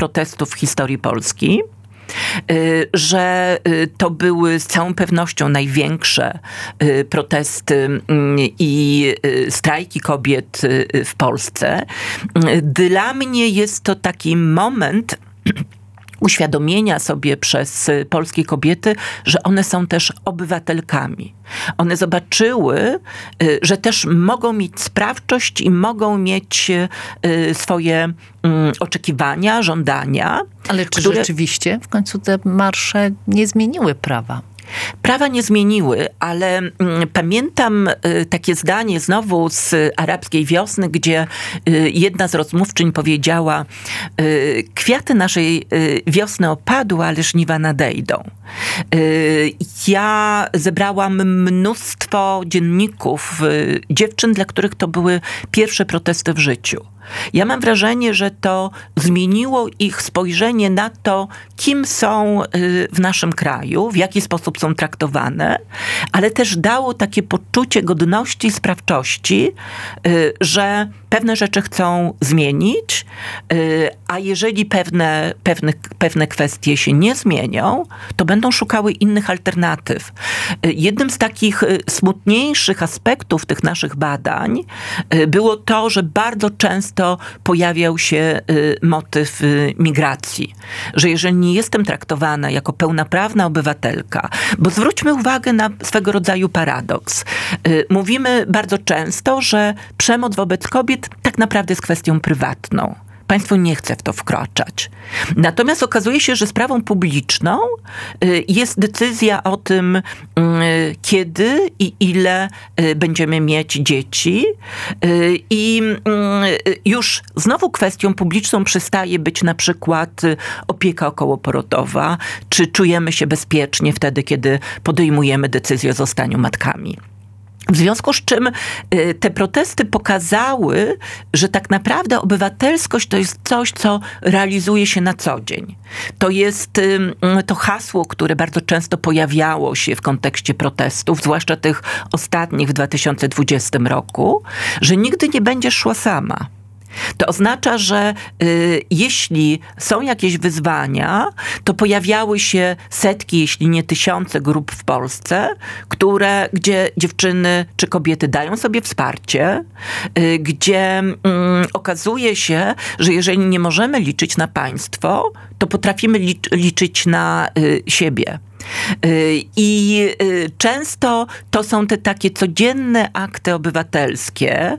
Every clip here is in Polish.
protestów w historii Polski, że to były z całą pewnością największe protesty i strajki kobiet w Polsce. Dla mnie jest to taki moment uświadomienia sobie przez polskie kobiety, że one są też obywatelkami. One zobaczyły, że też mogą mieć sprawczość i mogą mieć swoje oczekiwania, żądania. Ale czy rzeczywiście w końcu te marsze nie zmieniły prawa? Prawa nie zmieniły, ale pamiętam takie zdanie znowu z Arabskiej Wiosny, gdzie jedna z rozmówczyń powiedziała: kwiaty naszej wiosny opadły, ale żniwa nadejdą. Ja zebrałam mnóstwo dzienników dziewczyn, dla których to były pierwsze protesty w życiu. Ja mam wrażenie, że to zmieniło ich spojrzenie na to, kim są w naszym kraju, w jaki sposób są traktowane, ale też dało takie poczucie godności i sprawczości, że pewne rzeczy chcą zmienić, a jeżeli pewne kwestie się nie zmienią, to będą szukały innych alternatyw. Jednym z takich smutniejszych aspektów tych naszych badań było to, że bardzo często pojawiał się motyw migracji. Że jeżeli nie jestem traktowana jako pełnoprawna obywatelka, bo zwróćmy uwagę na swego rodzaju paradoks. Mówimy bardzo często, że przemoc wobec kobiet tak naprawdę jest kwestią prywatną. Państwo nie chce w to wkraczać. Natomiast okazuje się, że sprawą publiczną jest decyzja o tym, kiedy i ile będziemy mieć dzieci. I już znowu kwestią publiczną przestaje być na przykład opieka okołoporodowa, czy czujemy się bezpiecznie wtedy, kiedy podejmujemy decyzję o zostaniu matkami. W związku z czym te protesty pokazały, że tak naprawdę obywatelskość to jest coś, co realizuje się na co dzień. To jest to hasło, które bardzo często pojawiało się w kontekście protestów, zwłaszcza tych ostatnich w 2020 roku, że nigdy nie będziesz szła sama. To oznacza, że jeśli są jakieś wyzwania, to pojawiały się setki, jeśli nie tysiące grup w Polsce, gdzie dziewczyny czy kobiety dają sobie wsparcie, gdzie okazuje się, że jeżeli nie możemy liczyć na państwo, to potrafimy liczyć na siebie. I często to są te takie codzienne akty obywatelskie,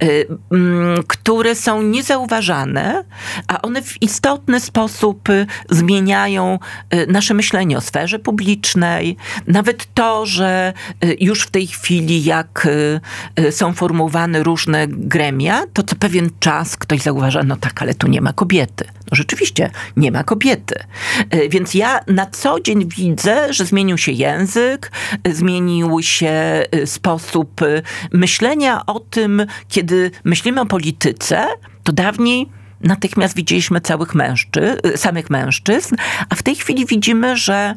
które są niezauważane, a one w istotny sposób zmieniają nasze myślenie o sferze publicznej. Nawet to, że już w tej chwili, jak są formułowane różne gremia, to co pewien czas ktoś zauważa, no tak, ale tu nie ma kobiety. No rzeczywiście, nie ma kobiety. Więc ja na co dzień widzę, że zmienił się język, zmienił się sposób myślenia o tym, kiedy myślimy o polityce, to dawniej natychmiast widzieliśmy samych mężczyzn, a w tej chwili widzimy, że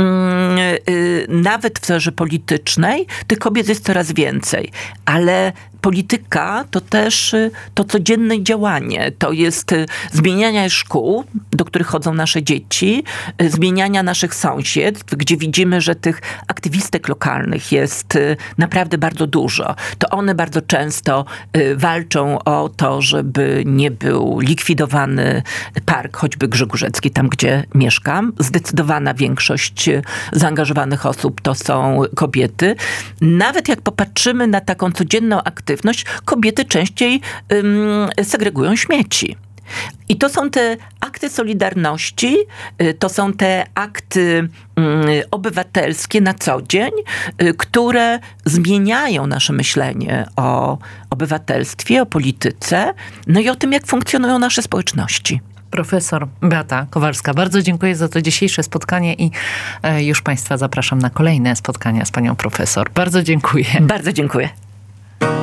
nawet w sferze politycznej tych kobiet jest coraz więcej. Ale polityka to też to codzienne działanie. To jest zmieniania szkół, do których chodzą nasze dzieci, zmieniania naszych sąsiedztw, gdzie widzimy, że tych aktywistek lokalnych jest naprawdę bardzo dużo. To one bardzo często walczą o to, żeby nie był likwidowany park, choćby Grzegórzecki, tam gdzie mieszkam. Zdecydowana większość zaangażowanych osób to są kobiety. Nawet jak popatrzymy na taką codzienną aktywność, kobiety częściej segregują śmieci. I to są te akty solidarności, to są te akty obywatelskie na co dzień, które zmieniają nasze myślenie o obywatelstwie, o polityce, no i o tym, jak funkcjonują nasze społeczności. Profesor Beata Kowalska, bardzo dziękuję za to dzisiejsze spotkanie i już Państwa zapraszam na kolejne spotkania z panią profesor. Bardzo dziękuję. Bardzo dziękuję.